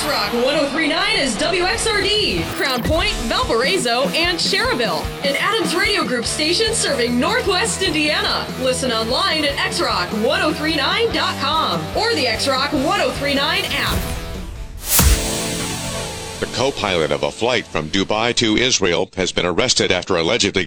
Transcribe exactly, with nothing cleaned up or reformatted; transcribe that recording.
X-Rock one oh three point nine is W X R D, Crown Point, Valparaiso, and Cherville. An Adams Radio Group station serving Northwest Indiana. Listen online at x rock ten thirty-nine dot com or the X-Rock ten thirty-nine app. The co-pilot of a flight from Dubai to Israel has been arrested after allegedly